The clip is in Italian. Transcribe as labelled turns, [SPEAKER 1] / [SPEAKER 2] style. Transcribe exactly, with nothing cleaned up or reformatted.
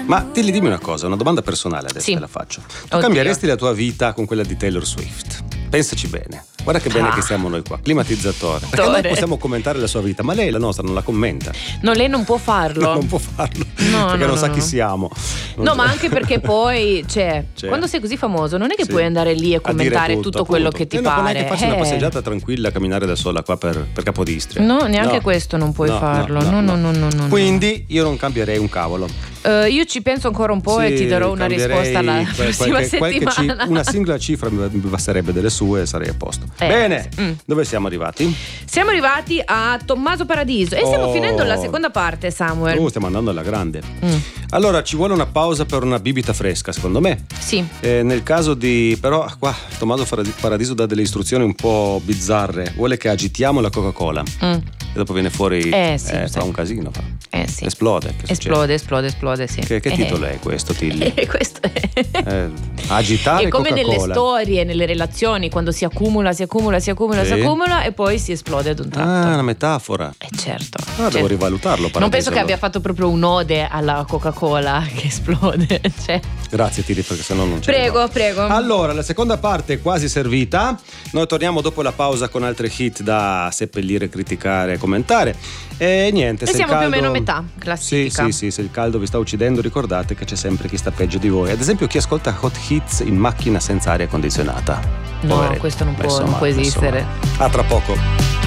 [SPEAKER 1] Ma Tilly, dimmi una cosa, una domanda personale adesso
[SPEAKER 2] sì.
[SPEAKER 1] te la faccio. Tu
[SPEAKER 2] Oddio.
[SPEAKER 1] cambieresti la tua vita con quella di Taylor Swift? Pensaci bene. Guarda che bene
[SPEAKER 2] ah.
[SPEAKER 1] che siamo noi qua, climatizzatore. Perché noi possiamo commentare la sua vita, ma lei la nostra non la commenta.
[SPEAKER 2] No, lei non può farlo.
[SPEAKER 1] No, non può farlo.
[SPEAKER 2] No,
[SPEAKER 1] perché
[SPEAKER 2] no,
[SPEAKER 1] non
[SPEAKER 2] no,
[SPEAKER 1] sa
[SPEAKER 2] no.
[SPEAKER 1] chi siamo. Non
[SPEAKER 2] no,
[SPEAKER 1] so.
[SPEAKER 2] ma anche perché poi, cioè,
[SPEAKER 1] Cioè.
[SPEAKER 2] quando sei così famoso, non è che
[SPEAKER 1] Sì.
[SPEAKER 2] puoi andare lì e
[SPEAKER 1] A dire
[SPEAKER 2] commentare
[SPEAKER 1] tutto,
[SPEAKER 2] tutto quello
[SPEAKER 1] appunto.
[SPEAKER 2] che ti
[SPEAKER 1] Io non può
[SPEAKER 2] pare.
[SPEAKER 1] neanche farci
[SPEAKER 2] Eh.
[SPEAKER 1] una passeggiata tranquilla, camminare da sola qua per, per Capodistria.
[SPEAKER 2] No, neanche
[SPEAKER 1] No.
[SPEAKER 2] questo non puoi
[SPEAKER 1] No,
[SPEAKER 2] farlo.
[SPEAKER 1] no,
[SPEAKER 2] No,
[SPEAKER 1] no,
[SPEAKER 2] no, no, no, no.
[SPEAKER 1] Quindi io non cambierei un cavolo.
[SPEAKER 2] Uh, io ci penso ancora un po'
[SPEAKER 1] Sì,
[SPEAKER 2] e ti darò una
[SPEAKER 1] cambierei
[SPEAKER 2] risposta la
[SPEAKER 1] quel-
[SPEAKER 2] prossima
[SPEAKER 1] qualche- qualche
[SPEAKER 2] settimana.
[SPEAKER 1] ci- una singola cifra mi basterebbe delle sue e sarei a posto.
[SPEAKER 2] Eh,
[SPEAKER 1] Bene,
[SPEAKER 2] mm.
[SPEAKER 1] dove siamo arrivati?
[SPEAKER 2] Siamo arrivati a Tommaso Paradiso e stiamo
[SPEAKER 1] Oh.
[SPEAKER 2] finendo la seconda parte, Samuel.
[SPEAKER 1] Uh, stiamo andando alla grande.
[SPEAKER 2] Mm.
[SPEAKER 1] Allora ci vuole una pausa per una bibita fresca, secondo me.
[SPEAKER 2] Sì.
[SPEAKER 1] Eh, nel caso di però qua Tommaso Faradi- Paradiso dà delle istruzioni un po' bizzarre. Vuole che agitiamo la Coca-Cola
[SPEAKER 2] Mm.
[SPEAKER 1] e dopo viene fuori
[SPEAKER 2] Eh, sì,
[SPEAKER 1] eh,
[SPEAKER 2] sì.
[SPEAKER 1] fa un casino fa.
[SPEAKER 2] Eh sì.
[SPEAKER 1] Esplode, che succede?
[SPEAKER 2] Esplode, esplode, esplode, sì.
[SPEAKER 1] Che, che
[SPEAKER 2] Eh.
[SPEAKER 1] titolo è questo, Tilly?
[SPEAKER 2] E questo è.
[SPEAKER 1] Eh, agitare
[SPEAKER 2] È come
[SPEAKER 1] Coca-Cola.
[SPEAKER 2] nelle storie, nelle relazioni, quando si accumula, si accumula, si accumula,
[SPEAKER 1] Sì.
[SPEAKER 2] si accumula e poi si esplode ad un tratto.
[SPEAKER 1] Ah, una metafora.
[SPEAKER 2] Eh certo.
[SPEAKER 1] Ah,
[SPEAKER 2] Cioè,
[SPEAKER 1] devo rivalutarlo. Paradiso,
[SPEAKER 2] non penso che
[SPEAKER 1] allora.
[SPEAKER 2] abbia fatto proprio un'ode alla Coca-Cola che esplode. Cioè.
[SPEAKER 1] Grazie Tilly, perché sennò non c'è.
[SPEAKER 2] Prego, prego.
[SPEAKER 1] Allora, la seconda parte è quasi servita. Noi torniamo dopo la pausa con altre hit da seppellire, criticare, commentare. E niente,
[SPEAKER 2] E
[SPEAKER 1] se il
[SPEAKER 2] siamo più o
[SPEAKER 1] caldo-
[SPEAKER 2] meno a metà
[SPEAKER 1] Sì,
[SPEAKER 2] classifica.
[SPEAKER 1] sì, sì, se il caldo vi sta uccidendo, ricordate che c'è sempre chi sta peggio di voi. Ad esempio chi ascolta Hot Hits in macchina senza aria condizionata.
[SPEAKER 2] No,
[SPEAKER 1] Poveretto,
[SPEAKER 2] questo non può-
[SPEAKER 1] messo
[SPEAKER 2] non
[SPEAKER 1] male,
[SPEAKER 2] può
[SPEAKER 1] messo
[SPEAKER 2] esistere.
[SPEAKER 1] male. A tra poco.